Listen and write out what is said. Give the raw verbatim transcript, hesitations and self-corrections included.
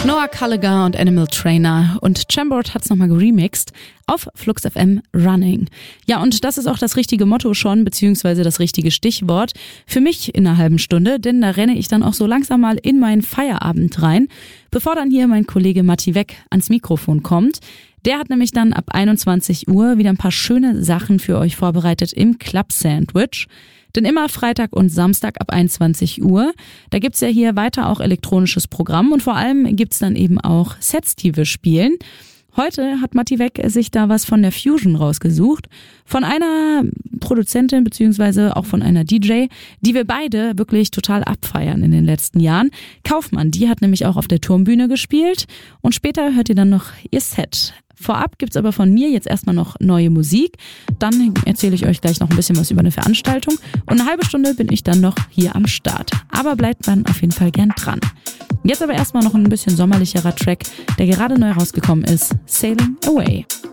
Noah Gallagher und Animal Trainer und Chambord hat's nochmal geremixed auf Flux F M Running. Ja, und das ist auch das richtige Motto schon, beziehungsweise das richtige Stichwort für mich in einer halben Stunde, denn da renne ich dann auch so langsam mal in meinen Feierabend rein, bevor dann hier mein Kollege Matti Weck ans Mikrofon kommt. Der hat nämlich dann ab einundzwanzig Uhr wieder ein paar schöne Sachen für euch vorbereitet im Club Sandwich. Denn immer Freitag und Samstag ab einundzwanzig Uhr, da gibt's ja hier weiter auch elektronisches Programm und vor allem gibt's dann eben auch Sets, die wir spielen. Heute hat Matti Weck sich da was von der Fusion rausgesucht, von einer Produzentin beziehungsweise auch von einer D J, die wir beide wirklich total abfeiern in den letzten Jahren. Kaufmann, die hat nämlich auch auf der Turmbühne gespielt und später hört ihr dann noch ihr Set. Vorab gibt's aber von mir jetzt erstmal noch neue Musik. Dann erzähle ich euch gleich noch ein bisschen was über eine Veranstaltung. Und eine halbe Stunde bin ich dann noch hier am Start. Aber bleibt dann auf jeden Fall gern dran. Jetzt aber erstmal noch ein bisschen sommerlicherer Track, der gerade neu rausgekommen ist. Sailing Away.